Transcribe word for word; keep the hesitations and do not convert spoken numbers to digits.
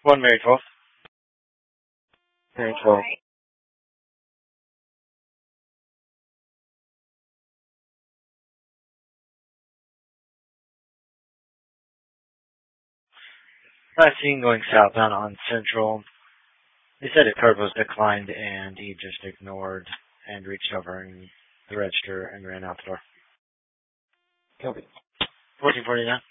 One Mary twelve. Mary twelve. Last seen going southbound on Central. They said the curve was declined and he just ignored and reached over in the register and ran out the door. Copy. fourteen forty-nine.